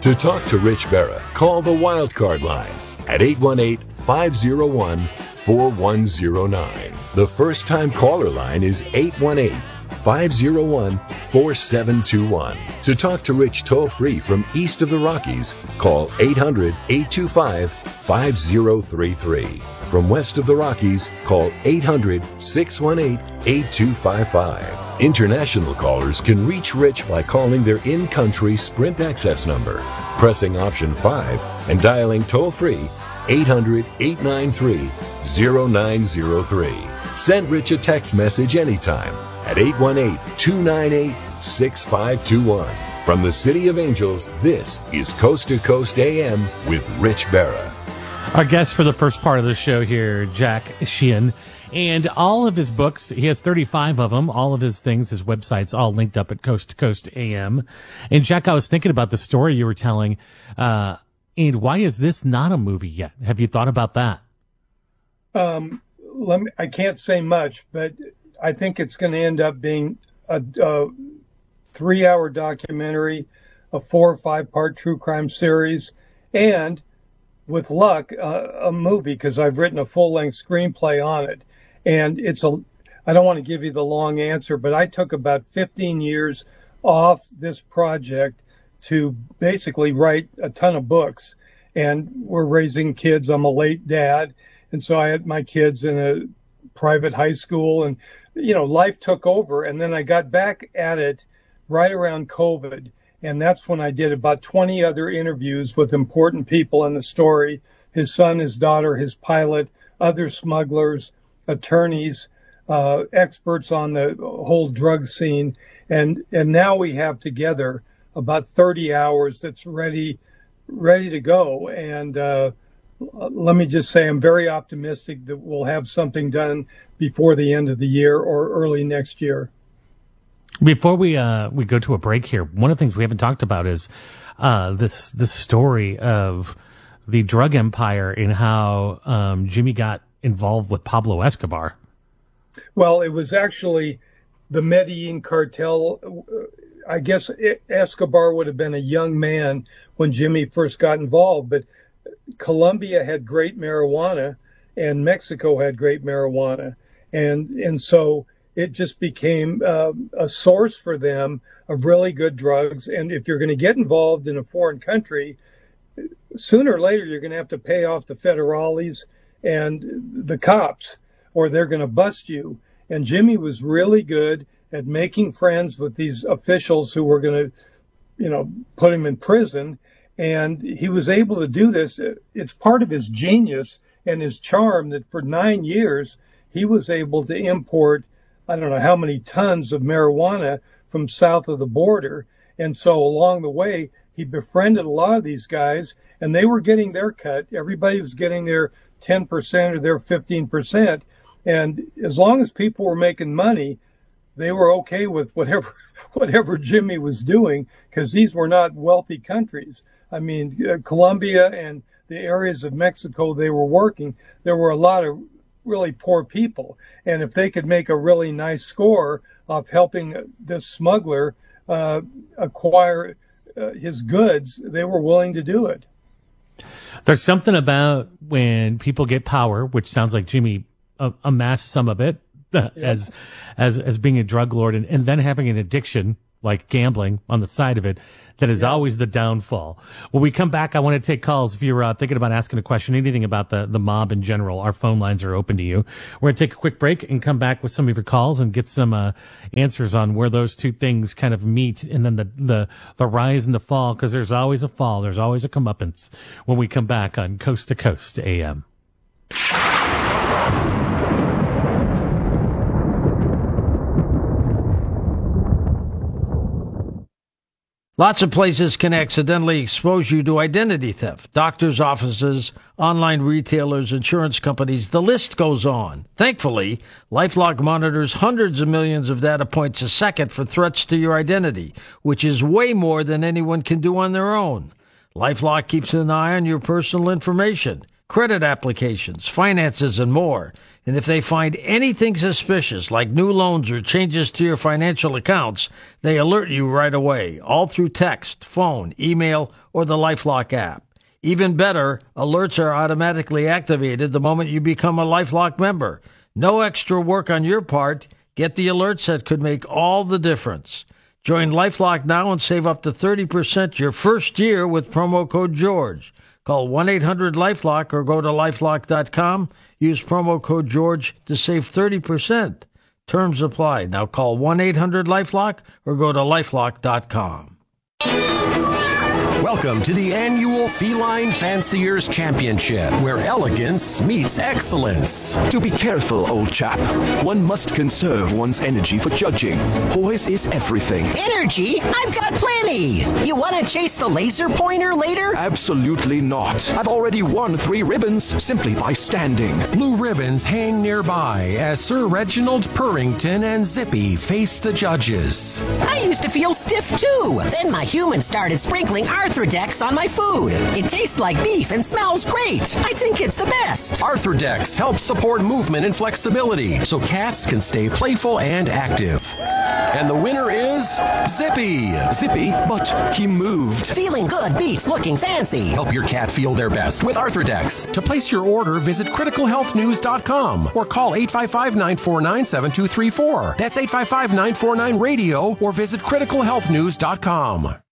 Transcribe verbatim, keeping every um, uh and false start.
To talk to Rich Berra, call the Wildcard line at eight one eight, five oh one, four one oh nine. The first-time caller line is eight one eight, five oh one, four seven two one. To talk to Rich toll-free from east of the Rockies, call eight hundred, eight two five, five oh three three. From west of the Rockies, call eight hundred, six one eight, eight two five five. International callers can reach Rich by calling their in-country Sprint access number, pressing option five, and dialing toll-free eight hundred, eight nine three, oh nine oh three. Send Rich a text message anytime at eight one eight, two nine eight, six five two one. From the City of Angels, this is Coast to Coast A M with Rich Berra. Our guest for the first part of the show here, Jack Sheehan. And all of his books, he has thirty-five of them, all of his things, his websites, all linked up at Coast to Coast A M. And Jack, I was thinking about the story you were telling, uh, and why is this not a movie yet? Have you thought about that? Um, let me, I can't say much, but I think it's going to end up being a, a three-hour documentary, a four or five-part true crime series, and with luck, uh, a movie, because I've written a full-length screenplay on it. And it's a, I don't want to give you the long answer, but I took about fifteen years off this project to basically write a ton of books. And we're raising kids. I'm a late dad. And so I had my kids in a private high school, and, you know, life took over. And then I got back at it right around COVID. And that's when I did about twenty other interviews with important people in the story, his son, his daughter, his pilot, other smugglers, attorneys, uh, experts on the whole drug scene. And, and now we have together about thirty hours that's ready, ready to go. And, uh, let me just say, I'm very optimistic that we'll have something done before the end of the year or early next year. Before we uh, we go to a break here, one of the things we haven't talked about is uh, this this story of the drug empire and how um, Jimmy got involved with Pablo Escobar. Well, it was actually the Medellin cartel. I guess Escobar would have been a young man when Jimmy first got involved, but Colombia had great marijuana and Mexico had great marijuana. And, and so it just became uh, a source for them of really good drugs. And if you're going to get involved in a foreign country, sooner or later you're going to have to pay off the federales and the cops, or they're going to bust you. And Jimmy was really good at making friends with these officials who were going to, you know, put him in prison. And he was able to do this. It's part of his genius and his charm that for nine years he was able to import, I don't know how many tons of marijuana from south of the border. And so along the way, he befriended a lot of these guys, and they were getting their cut. Everybody was getting their ten percent or their fifteen percent. And as long as people were making money, they were okay with whatever whatever Jimmy was doing, because these were not wealthy countries. I mean, uh, Colombia and the areas of Mexico they were working, there were a lot of really poor people. And if they could make a really nice score of helping this smuggler uh, acquire uh, his goods, they were willing to do it. There's something about when people get power, which sounds like Jimmy uh, amassed some of it uh, yeah. as as as being a drug lord, and, and then having an addiction like gambling on the side of it, that is yeah. always the downfall. When we come back, I want to take calls. If you're uh, thinking about asking a question, anything about the, the mob in general, our phone lines are open to you. We're going to take a quick break and come back with some of your calls and get some uh, answers on where those two things kind of meet, and then the, the, the rise and the fall, because there's always a fall. There's always a comeuppance when we come back on Coast to Coast A M. Lots of places can accidentally expose you to identity theft. Doctors' offices, online retailers, insurance companies, the list goes on. Thankfully, LifeLock monitors hundreds of millions of data points a second for threats to your identity, which is way more than anyone can do on their own. LifeLock keeps an eye on your personal information, credit applications, finances, and more. And if they find anything suspicious, like new loans or changes to your financial accounts, they alert you right away, all through text, phone, email, or the LifeLock app. Even better, alerts are automatically activated the moment you become a LifeLock member. No extra work on your part. Get the alerts that could make all the difference. Join LifeLock now and save up to thirty percent your first year with promo code George. Call one eight hundred LifeLock or go to lifelock dot com. Use promo code George to save thirty percent. Terms apply. Now call one eight hundred LifeLock or go to lifelock dot com. Welcome to the annual Feline Fanciers Championship, where elegance meets excellence. Do be careful, old chap. One must conserve one's energy for judging. Poise is everything. Energy? I've got plenty. You want to chase the laser pointer later? Absolutely not. I've already won three ribbons simply by standing. Blue ribbons hang nearby as Sir Reginald Purrington and Zippy face the judges. I used to feel stiff too. Then my humans started sprinkling Arthrodex on my food. It tastes like beef and smells great. I think it's the best. Arthrodex helps support movement and flexibility so cats can stay playful and active. And the winner is Zippy. Zippy? But he moved. Feeling good beats looking fancy. Help your cat feel their best with Arthrodex. To place your order, visit critical health news dot com or call eight five five, nine four nine, seven two three four. That's eight five five, nine four nine, radio or visit critical health news dot com.